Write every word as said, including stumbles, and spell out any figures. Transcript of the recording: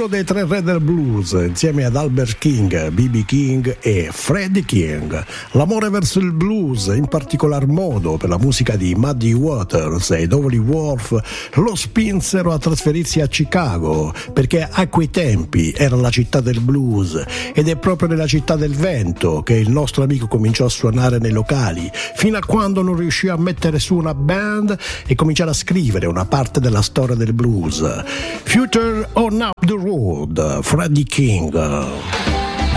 uno dei tre re del blues, insieme ad Albert King, B B King e Freddie King. L'amore verso il blues, in particolar modo per la musica di Muddy Waters e Dovely Wolf, lo spinsero a trasferirsi a Chicago, perché a quei tempi era la città del blues, ed è proprio nella città del vento che il nostro amico cominciò a suonare nei locali, fino a quando non riuscì a mettere su una band e cominciare a scrivere una parte della storia del blues. Future on Up the Road, Freddie King.